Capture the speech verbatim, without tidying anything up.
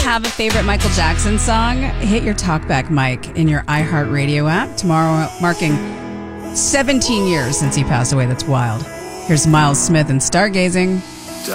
have a favorite Michael Jackson song, hit your talkback mic in your iHeartRadio app. Tomorrow marking seventeen years since he passed away. That's wild. Here's Miles Smith and Stargazing.